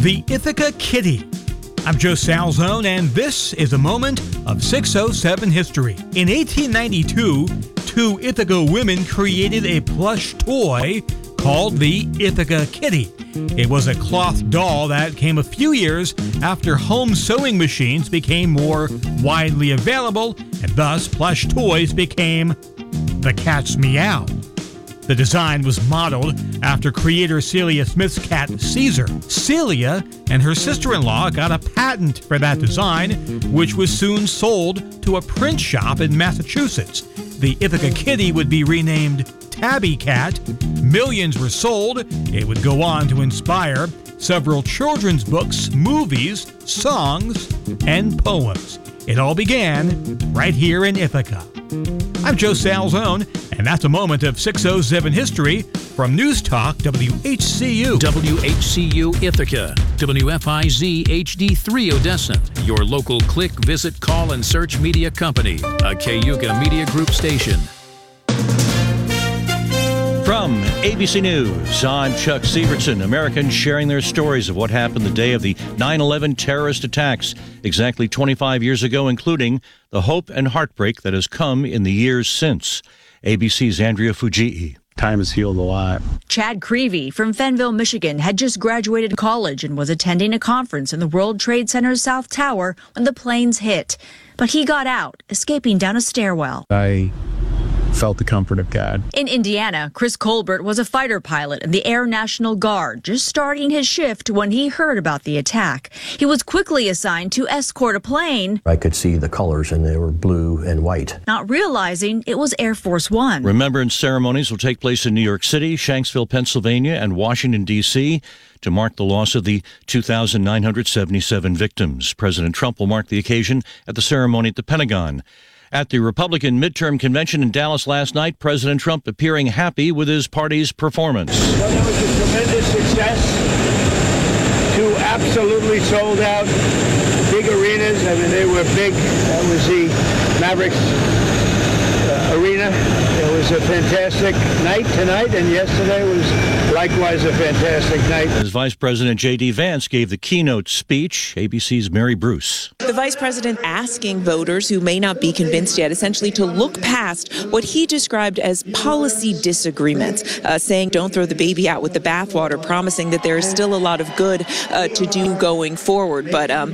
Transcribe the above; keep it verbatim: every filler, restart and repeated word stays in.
The Ithaca Kitty. I'm Joe Salzone, and this is a moment of six oh seven history. In eighteen ninety-two, two Ithaca women created a plush toy called the Ithaca Kitty. It was a cloth doll that came a few years after home sewing machines became more widely available, and thus plush toys became the cat's meow. The design was modeled after creator Celia Smith's cat, Caesar. Celia and her sister-in-law got a patent for that design, which was soon sold to a print shop in Massachusetts. The Ithaca Kitty would be renamed Tabby Cat. Millions were sold. It would go on to inspire several children's books, movies, songs, and poems. It all began right here in Ithaca. I'm Joe Salzone, and that's a moment of six oh seven history from News Talk W H C U. W H C U Ithaca, W F I Z H D three Odessa, your local click, visit, call, and search media company, a Cayuga Media Group station. From A B C News, I'm Chuck Sievertson. Americans sharing their stories of what happened the day of the nine eleven terrorist attacks exactly twenty-five years ago, including the hope and heartbreak that has come in the years since. A B C's Andrea Fujii. Time has healed a lot. Chad Creevy from Fenville, Michigan, had just graduated college and was attending a conference in the World Trade Center's South Tower when the planes hit. But he got out, escaping down a stairwell. I felt the comfort of God. In Indiana, Chris Colbert was a fighter pilot in the Air National Guard, just starting his shift when he heard about the attack. He was quickly assigned to escort a plane. I could see the colors, and they were blue and white. Not realizing it was Air Force One. Remembrance ceremonies will take place in New York City, Shanksville, Pennsylvania, and Washington, D C to mark the loss of the two thousand nine hundred seventy-seven victims. President Trump will mark the occasion at the ceremony at the Pentagon. At the Republican midterm convention in Dallas last night, President Trump appearing happy with his party's performance. Well, that was a tremendous success. Two absolutely sold out big arenas. I mean, they were big. That was the Mavericks uh, arena. It was a fantastic night tonight, and yesterday was likewise a fantastic night. As Vice President J D. Vance gave the keynote speech, A B C's Mary Bruce. The Vice President asking voters who may not be convinced yet essentially to look past what he described as policy disagreements, uh, saying don't throw the baby out with the bathwater, promising that there is still a lot of good uh, to do going forward. But um,